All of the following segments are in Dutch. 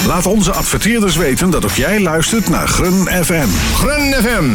Laat onze adverteerders weten dat ook jij luistert naar Grun FM. Grun FM.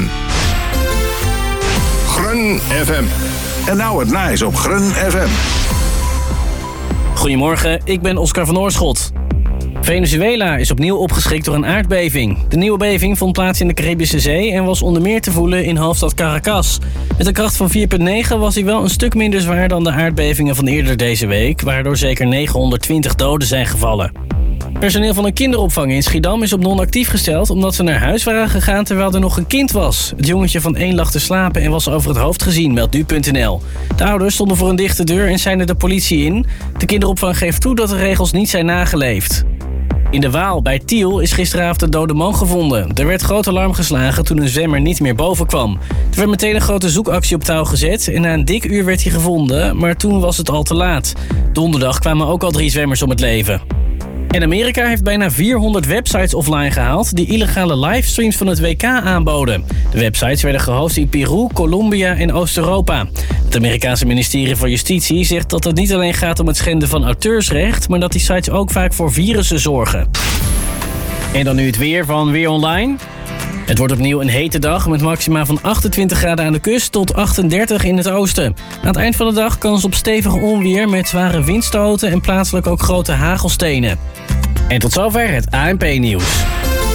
Grun FM. En nou het nice op Grun FM. Goedemorgen, ik ben Oscar van Oorschot. Venezuela is opnieuw opgeschrikt door een aardbeving. De nieuwe beving vond plaats in de Caribische Zee en was onder meer te voelen in hoofdstad Caracas. Met een kracht van 4,9 was hij wel een stuk minder zwaar dan de aardbevingen van eerder deze week, waardoor zeker 920 doden zijn gevallen. Personeel van een kinderopvang in Schiedam is op non-actief gesteld omdat ze naar huis waren gegaan terwijl er nog een kind was. Het jongetje van 1 lag te slapen en was over het hoofd gezien, meldt nu.nl. De ouders stonden voor een dichte deur en seinen de politie in. De kinderopvang geeft toe dat de regels niet zijn nageleefd. In de Waal bij Tiel is gisteravond een dode man gevonden. Er werd groot alarm geslagen toen een zwemmer niet meer boven kwam. Er werd meteen een grote zoekactie op touw gezet en na een dik uur werd hij gevonden, maar toen was het al te laat. Donderdag kwamen ook al 3 zwemmers om het leven. En Amerika heeft bijna 400 websites offline gehaald die illegale livestreams van het WK aanboden. De websites werden gehost in Peru, Colombia en Oost-Europa. Het Amerikaanse ministerie van Justitie zegt dat het niet alleen gaat om het schenden van auteursrecht, maar dat die sites ook vaak voor virussen zorgen. En dan nu het weer van Weer Online. Het wordt opnieuw een hete dag met maxima van 28 graden aan de kust tot 38 in het oosten. Aan het eind van de dag kans op stevige onweer met zware windstoten en plaatselijk ook grote hagelstenen. En tot zover het ANP-nieuws.